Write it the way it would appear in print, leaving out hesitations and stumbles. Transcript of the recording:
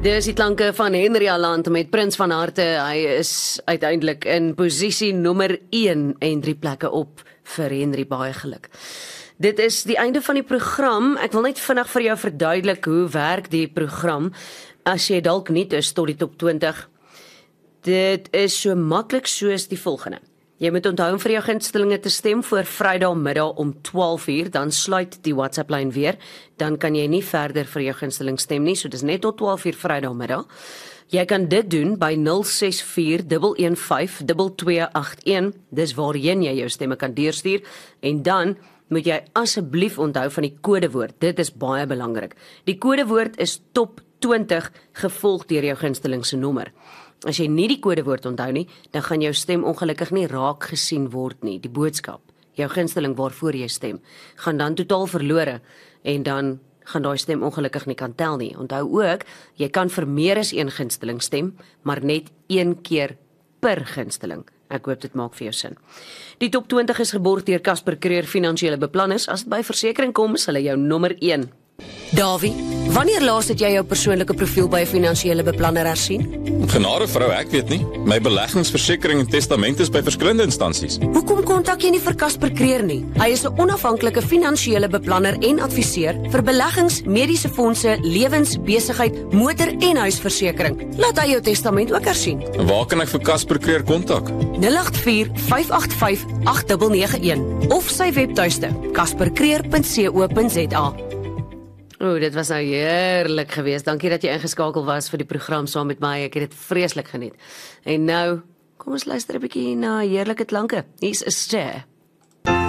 Dis die klanke van Henry Aland met Prins van Harte. Hy is uiteindelik in posisie nommer 1 en 3 plekke op vir Henry, baie geluk. Dit is die einde van die program. Ek wil net vinnig vir jou verduidelik hoe werk die program. As jy dalk nie is tot die top 20, dit is so maklik soos die volgende. Jy moet onthou om vir jou gunstelinge te stem voor Vrydagmiddag om 12:00, dan sluit die WhatsApp-lyn weer, dan kan jy nie verder vir jou gunsteling stem nie, so dis net tot 12:00 Vrydagmiddag. Jy kan dit doen by 064-115-2281, dis waarheen jy jou stemme kan deurstuur, en dan moet jy asseblief onthou van die kodewoord, dit is baie belangrik. Die kodewoord is top 20 gevolg deur jou gunsteling se nommer. As jy nie die kodewoord onthou nie, dan gaan jou stem ongelukkig nie raak gesien word nie. Die boodskap, jou gunsteling waarvoor jy stem, gaan dan totaal verlore en dan gaan daai stem ongelukkig nie kan tel nie. Onthou ook, jy kan vir meer as een gunsteling stem, maar net 1 keer per gunsteling. Ek hoop dit maak vir jou sin. Die top 20 is geborg deur Casper Creer Finansiële Beplanners. As dit by versekering kom, is hulle jou nommer 1. Davie, wanneer laas het jy jou persoonlike profiel by 'n finansiële beplanner hersien? Genade vrou, ek weet nie. My beleggingsversekering en testament is by verskillende instansies. Hoekom kontak jy nie vir Casper Creer nie? Hy is 'n onafhanklike finansiële beplanner en adviseur vir beleggings, mediese fondse, lewens, besigheid, motor en huisversekering. Laat hy jou testament ook hersien. En waar kan ek vir Casper Creer kontak? 084-585-8991 of sy webtuiste caspercreer.co.za. Dit was nou heerlik geweest. Dankie dat jy ingeskakel was vir die program saam met my. Ek het dit vreeslik geniet. En nou, kom ons luister 'n bietjie na heerlike klanke. Hier's 'n Ster.